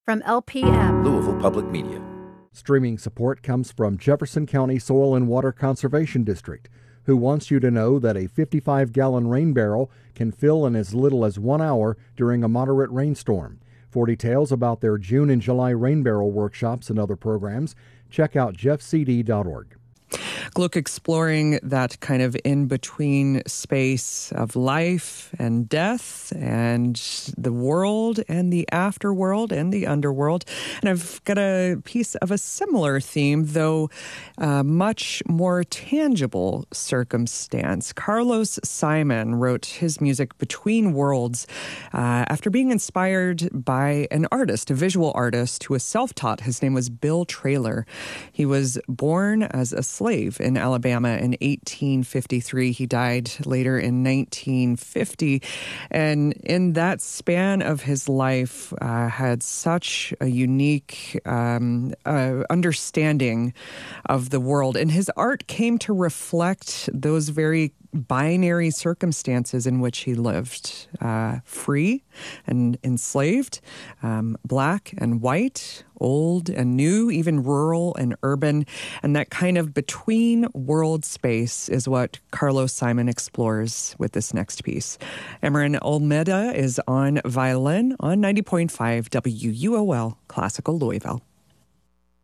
from LPM. Louisville Public Media. Streaming support comes from Jefferson County Soil and Water Conservation District, who wants you to know that a 55-gallon rain barrel can fill in as little as 1 hour during a moderate rainstorm. For details about their June and July rain barrel workshops and other programs, check out jeffcd.org. Gluck exploring that kind of in-between space of life and death and the world and the afterworld and the underworld. And I've got a piece of a similar theme, though much more tangible circumstance. Carlos Simon wrote his music Between Worlds after being inspired by an artist, a visual artist who was self-taught. His name was Bill Traylor. He was born as a slave in Alabama in 1853. He died later in 1950. And in that span of his life, had such a unique understanding of the world. And his art came to reflect those very binary circumstances in which he lived, free and enslaved, black and white, old and new, even rural and urban. And that kind of between world space is what Carlos Simon explores with this next piece. Emerin Olmeda is on violin on 90.5 WUOL Classical Louisville.